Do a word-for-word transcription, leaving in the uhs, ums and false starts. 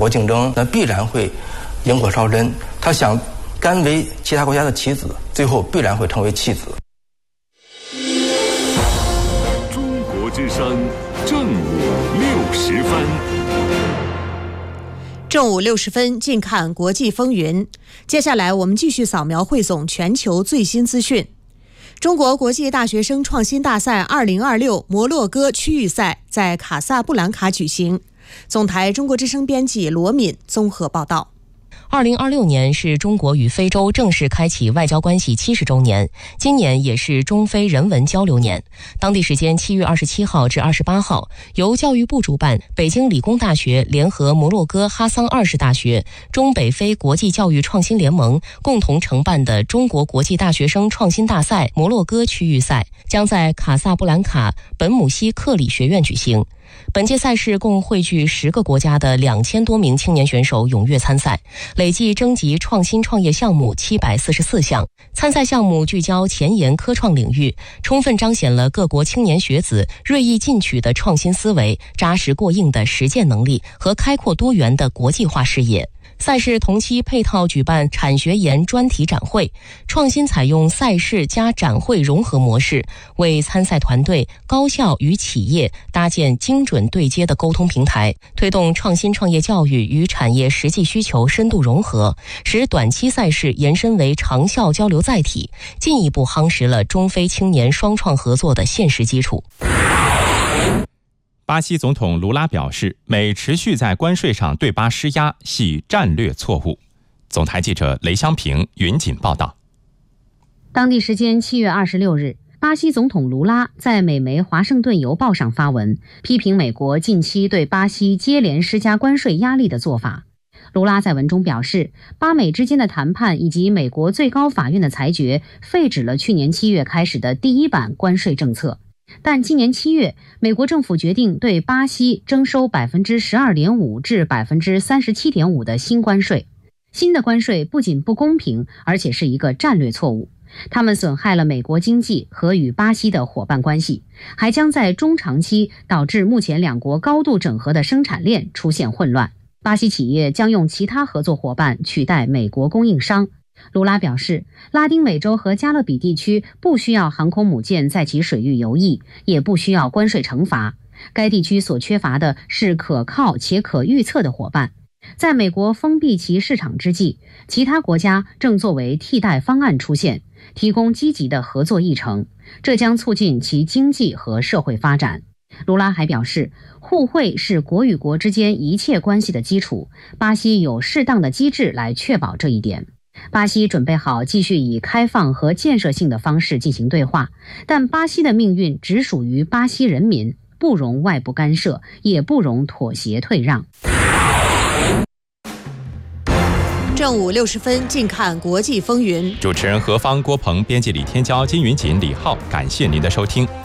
国竞争，那必然会引火烧身。他想甘为其他国家的棋子，最后必然会成为弃子。 中国之声正午六十分。 正午六十分，近看国际风云。接下来我们继续扫描汇总全球最新资讯。中国国际大学生创新大赛二零二六摩洛哥区域赛在卡萨布兰卡举行。总台中国之声编辑罗敏综合报道。 二零二六年是中国与非洲正式开启外交关系七十周年，今年也是中非人文交流年。当地时间七月二十七号至二十八号，由教育部主办，北京理工大学联合摩洛哥哈桑二世大学、中北非国际教育创新联盟共同承办的中国国际大学生创新大赛摩洛哥区域赛，将在卡萨布兰卡本姆西克里学院举行。本届赛事共汇聚十个国家的两千多名青年选手踊跃参赛，累计征集创新创业项目七百四十四项。参赛项目聚焦前沿科创领域，充分彰显了各国青年学子锐意进取的创新思维、扎实过硬的实践能力和开阔多元的国际化视野。赛事同期配套举办产学研专题展会，创新采用赛事加展会融合模式，为参赛团队、高校与企业搭建精准对接的沟通平台，推动创新创业教育与产业实际需求深度融合，使短期赛事延伸为长效交流载体，进一步夯实了中非青年双创合作的现实基础。 巴西总统卢拉表示，美持续在关税上对巴施压系战略错误。总台记者雷香平云锦报道。 当地时间七月二十六日，巴西总统卢拉在美媒《华盛顿邮报》上发文，批评美国近期对巴西接连施加关税压力的做法。卢拉在文中表示，巴美之间的谈判以及美国最高法院的裁决废止了去年七月开始的第一版关税政策。但今年七月，美国政府决定对巴西征收 百分之十二点五 至 百分之三十七点五 的新关税。新的关税不仅不公平，而且是一个战略错误。它们损害了美国经济和与巴西的伙伴关系，还将在中长期导致目前两国高度整合的生产链出现混乱。巴西企业将用其他合作伙伴取代美国供应商。卢拉表示，拉丁美洲和加勒比地区不需要航空母舰在其水域游弋，也不需要关税惩罚。该地区所缺乏的是可靠且可预测的伙伴。在美国封闭其市场之际，其他国家正作为替代方案出现，提供积极的合作议程，这将促进其经济和社会发展。卢拉还表示，互惠是国与国之间一切关系的基础，巴西有适当的机制来确保这一点。巴西准备好继续以开放和建设性的方式进行对话，但巴西的命运只属于巴西人民，不容外部干涉，也不容妥协退让。 正午六十分，近看国际风云。 主持人何芳、郭鹏，编辑李天骄、金云锦、李浩，感谢您的收听。